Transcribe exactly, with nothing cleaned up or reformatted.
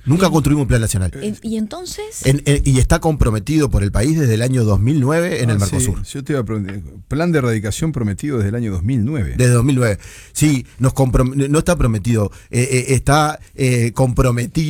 Nunca construimos un plan nacional. ¿Y entonces? En, en, y está comprometido por el país desde el año dos mil nueve en ah, el Mercosur. Sí, yo te iba a preguntar, plan de erradicación prometido desde el año dos mil nueve. Desde dos mil nueve. Sí, nos comprom- no está prometido, eh, eh, está eh, comprometido.